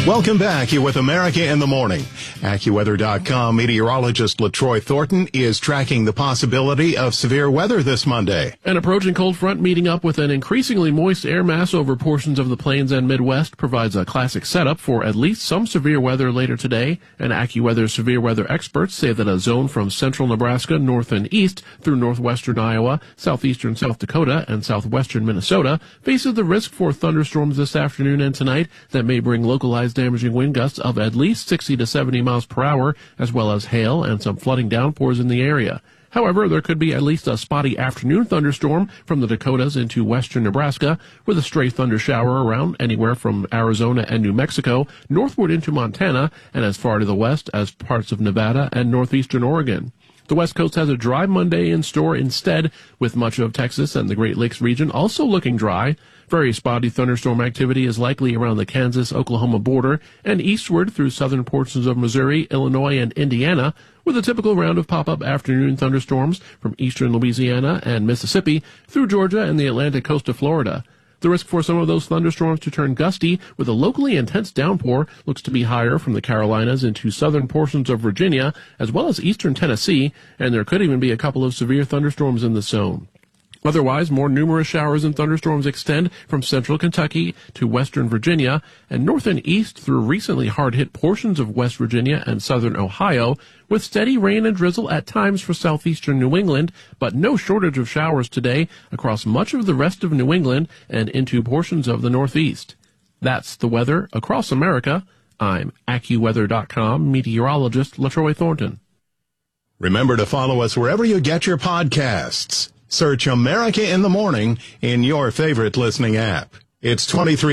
Welcome back. You're with America in the Morning. AccuWeather.com meteorologist LaTroy Thornton is tracking the possibility of severe weather this Monday. An approaching cold front meeting up with an increasingly moist air mass over portions of the plains and Midwest provides a classic setup for at least some severe weather later today. And AccuWeather severe weather experts say that a zone from central Nebraska north and east through northwestern Iowa, southeastern South Dakota, and southwestern Minnesota faces the risk for thunderstorms this afternoon and tonight that may bring localized damaging wind gusts of at least 60 to 70 miles per hour, as well as hail and some flooding downpours in the area. However, there could be at least a spotty afternoon thunderstorm from the Dakotas into western Nebraska, with a stray thunder shower around anywhere from Arizona and New Mexico, northward into Montana, and as far to the west as parts of Nevada and northeastern Oregon. The West Coast has a dry Monday in store instead, with much of Texas and the Great Lakes region also looking dry. Very spotty thunderstorm activity is likely around the Kansas-Oklahoma border and eastward through southern portions of Missouri, Illinois, and Indiana, with a typical round of pop-up afternoon thunderstorms from eastern Louisiana and Mississippi through Georgia and the Atlantic coast of Florida. The risk for some of those thunderstorms to turn gusty with a locally intense downpour looks to be higher from the Carolinas into southern portions of Virginia, as well as eastern Tennessee, and there could even be a couple of severe thunderstorms in the zone. Otherwise, more numerous showers and thunderstorms extend from central Kentucky to western Virginia and north and east through recently hard-hit portions of West Virginia and southern Ohio, with steady rain and drizzle at times for southeastern New England, but no shortage of showers today across much of the rest of New England and into portions of the Northeast. That's the weather across America. I'm AccuWeather.com meteorologist LaTroy Thornton. Remember to follow us wherever you get your podcasts. Search America in the Morning in your favorite listening app. It's 23